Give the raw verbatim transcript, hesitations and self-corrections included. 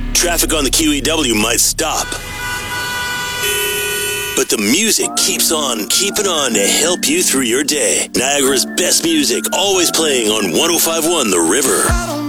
Traffic on the Q E W might stop, but the music keeps on keeping on to help you through your day. Niagara's best music, always playing on one oh five point one The River.